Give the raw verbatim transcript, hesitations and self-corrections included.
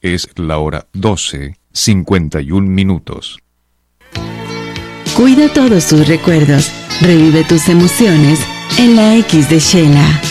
Es la hora doce, cincuenta y un minutos. Cuida todos tus recuerdos. Revive tus emociones en la X de Shela.